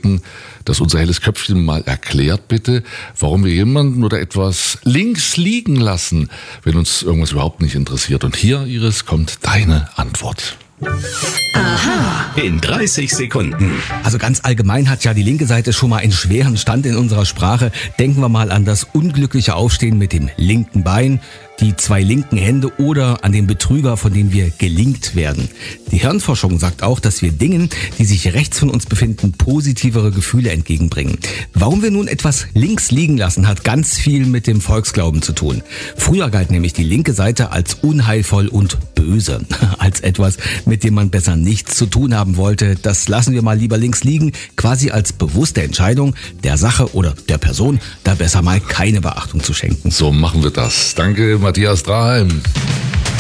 bitten, dass unser helles Köpfchen mal erklärt bitte, warum wir jemanden oder etwas links liegen lassen, wenn uns irgendwas überhaupt nicht interessiert. Und hier, Iris, kommt deine Antwort. Aha. In 30 Sekunden. Also ganz allgemein hat ja die linke Seite schon mal einen schweren Stand in unserer Sprache. Denken wir mal an das unglückliche Aufstehen mit dem linken Bein, die 2 linken Hände oder an den Betrüger, von dem wir gelingt werden. Die Hirnforschung sagt auch, dass wir Dingen, die sich rechts von uns befinden, positivere Gefühle entgegenbringen. Warum wir nun etwas links liegen lassen, hat ganz viel mit dem Volksglauben zu tun. Früher galt nämlich die linke Seite als unheilvoll und böse, als etwas, mit dem man besser nichts zu tun haben wollte. Das lassen wir mal lieber links liegen, quasi als bewusste Entscheidung, der Sache oder der Person da besser mal keine Beachtung zu schenken. So machen wir das. Danke, Matthias Draheim.